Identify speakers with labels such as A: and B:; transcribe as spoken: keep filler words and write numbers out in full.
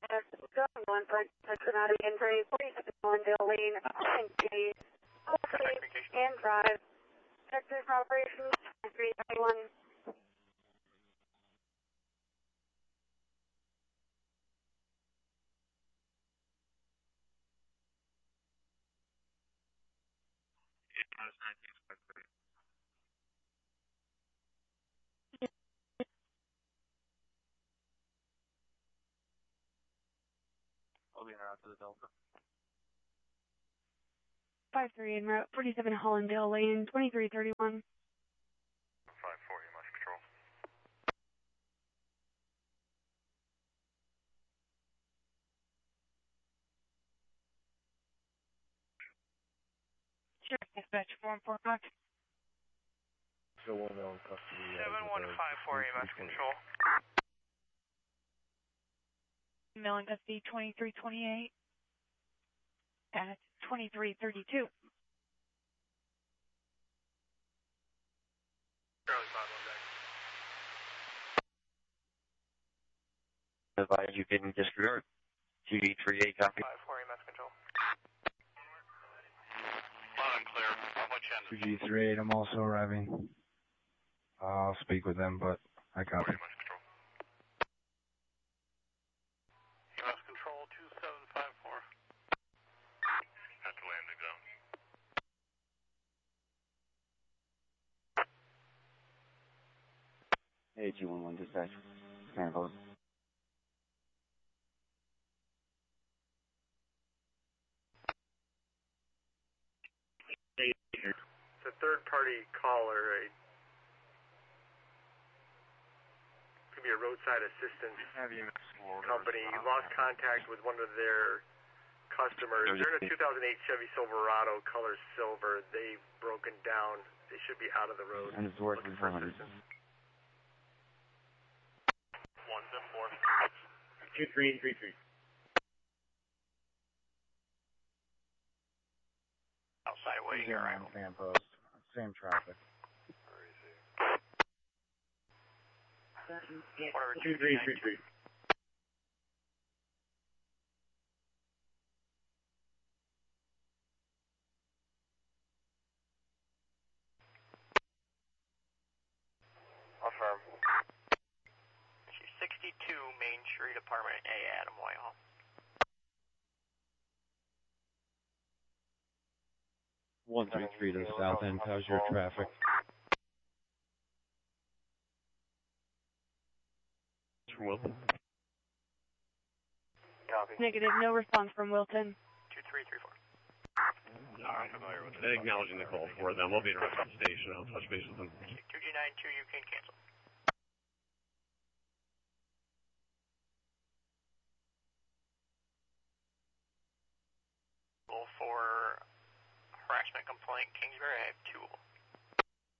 A: one point six out of entry, forty-seven Hollandale Lane, and P, and drive. Sectors operations, three thirty-one.
B: I'll be out to the Delta.
A: five three en route, forty-seven Hollandale Lane, twenty-three thirty-one.
C: five four, you must control.
A: Sure, dispatch, four one four o'clock.
D: seven one
C: five four, you must control.
A: Milling S D twenty-three twenty-eight at twenty-three thirty-two.
C: Charlie five one back.
B: Advise you can disregard. T V thirty-eight copy.
C: five four, you must control. Fine, clear. What channel?
D: two G thirty-eight, I'm also arriving. I'll speak with them, but I copy.
C: You must control. You must control two seven five four. At the landing zone.
B: Hey, two one one dispatch. Stand close.
C: It's a third-party caller. It could be a roadside assistance company. You lost contact with one of their customers. They're in a two thousand eight Chevy Silverado, color silver. They've broken down. They should be out of the road.
B: And it's working for one hundred.
C: One to four.
D: two three three three.
C: Outside waiting your arrival.
D: Fan post. Same traffic. two three three three.
C: Affirm. sixty-two Main Street, Apartment A, Adam Whitehall.
D: one three three to the south end. How's your traffic?
B: From Wilton.
C: Copy.
A: Negative, no response from Wilton.
C: two three three four.
E: Alright, familiar with it. Acknowledging the call for them. We'll be around the station. I'll touch base with them.
C: two G nine two, you can cancel. For harassment complaint, Kingsbury, I have two.